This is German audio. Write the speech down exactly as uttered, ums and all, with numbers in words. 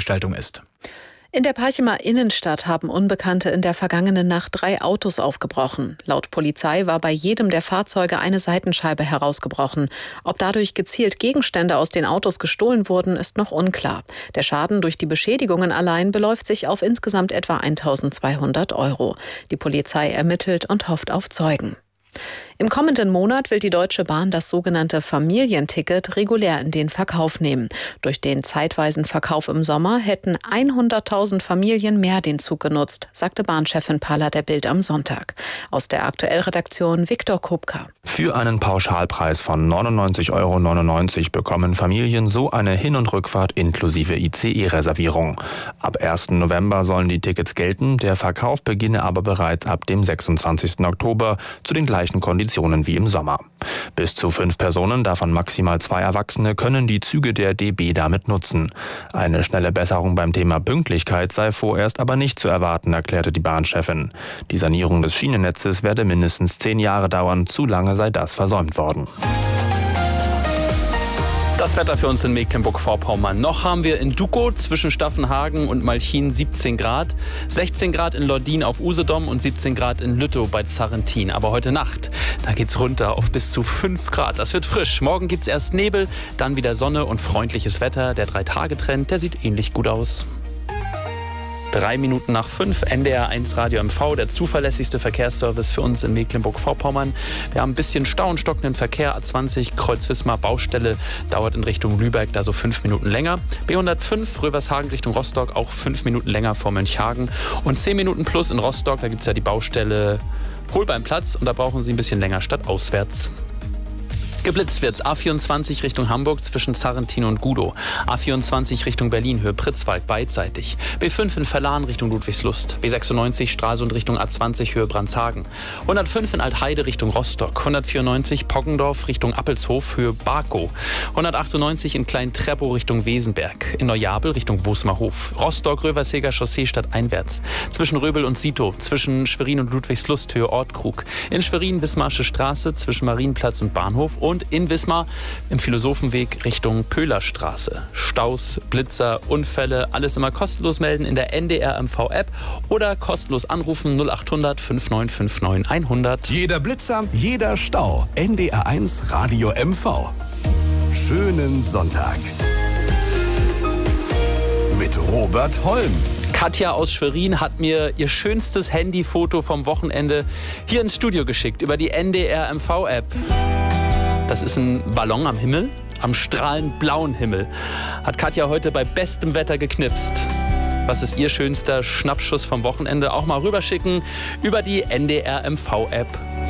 Veranstaltung ist. In der Parchimer Innenstadt haben Unbekannte in der vergangenen Nacht drei Autos aufgebrochen. Laut Polizei war bei jedem der Fahrzeuge eine Seitenscheibe herausgebrochen. Ob dadurch gezielt Gegenstände aus den Autos gestohlen wurden, ist noch unklar. Der Schaden durch die Beschädigungen allein beläuft sich auf insgesamt etwa eintausendzweihundert Euro. Die Polizei ermittelt und hofft auf Zeugen. Im kommenden Monat will die Deutsche Bahn das sogenannte Familienticket regulär in den Verkauf nehmen. Durch den zeitweisen Verkauf im Sommer hätten hunderttausend Familien mehr den Zug genutzt, sagte Bahnchefin Pahler der Bild am Sonntag. Aus der Aktuell-Redaktion Viktor Kupka. Für einen Pauschalpreis von neunundneunzig Euro neunundneunzig bekommen Familien so eine Hin- und Rückfahrt inklusive I C E-Reservierung. Ab ersten November sollen die Tickets gelten, der Verkauf beginne aber bereits ab dem sechsundzwanzigsten Oktober zu den gleichen Konditionen wie im Sommer. Bis zu fünf Personen, davon maximal zwei Erwachsene, können die Züge der D B damit nutzen. Eine schnelle Besserung beim Thema Pünktlichkeit sei vorerst aber nicht zu erwarten, erklärte die Bahnchefin. Die Sanierung des Schienennetzes werde mindestens zehn Jahre dauern, zu lange sei das versäumt worden. Das Wetter für uns in Mecklenburg-Vorpommern. Noch haben wir in Dukow zwischen Staffenhagen und Malchin siebzehn Grad, sechzehn Grad in Lordin auf Usedom und siebzehn Grad in Lüttow bei Zarrentin. Aber heute Nacht, da geht's runter auf bis zu fünf Grad. Das wird frisch. Morgen gibt's erst Nebel, dann wieder Sonne und freundliches Wetter. Der Drei-Tage-Trend, der sieht ähnlich gut aus. Drei Minuten nach fünf, N D R eins Radio M V, der zuverlässigste Verkehrsservice für uns in Mecklenburg-Vorpommern. Wir haben ein bisschen Stau und stockenden Verkehr. A zwanzig Kreuz-Wismar Baustelle dauert in Richtung Lübeck da so fünf Minuten länger. B hundertfünf Rövershagen Richtung Rostock auch fünf Minuten länger vor Mönchhagen. Und zehn Minuten plus in Rostock, da gibt es ja die Baustelle Holbeinplatz und da brauchen Sie ein bisschen länger statt auswärts. Geblitzt wird's. A vierundzwanzig Richtung Hamburg zwischen Zarrentin und Gudow. A vierundzwanzig Richtung Berlin, Höhe Pritzwalk, beidseitig. B fünf in Verlan Richtung Ludwigslust. B sechsundneunzig Stralsund Richtung A zwanzig, Höhe Brandshagen. hundertfünf in Altheide Richtung Rostock. hundertvierundneunzig Poggendorf Richtung Appelshof, Höhe Barkow. hundertachtundneunzig in Klein-Treppow Richtung Wesenberg. In Neujabel Richtung Wosmerhof. Rostock-Röverseger Chaussee stadteinwärts. Zwischen Röbel und Sito. Zwischen Schwerin und Ludwigslust, Höhe Ortkrug. In Schwerin Wismarsche Straße zwischen Marienplatz und Bahnhof. Und in Wismar im Philosophenweg Richtung Pöhlerstraße. Staus, Blitzer, Unfälle, alles immer kostenlos melden in der N D R M V-App oder kostenlos anrufen null achthundert fünfundneunzig neunundfünfzig hundert. Jeder Blitzer, jeder Stau. N D R eins Radio M V. Schönen Sonntag. Mit Robert Holm. Katja aus Schwerin hat mir ihr schönstes Handyfoto vom Wochenende hier ins Studio geschickt über die N D R M V-App. Das ist ein Ballon am Himmel, am strahlend blauen Himmel. Hat Katja heute bei bestem Wetter geknipst. Was ist ihr schönster Schnappschuss vom Wochenende? Auch mal rüberschicken über die N D R M V-App.